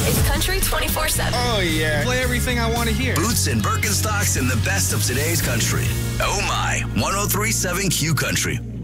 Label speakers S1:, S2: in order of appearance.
S1: It's country 24/7.
S2: Oh, yeah. Play everything I want to hear.
S3: Boots and Birkenstocks and the best of today's country. Oh, my. 103.7 Q Country.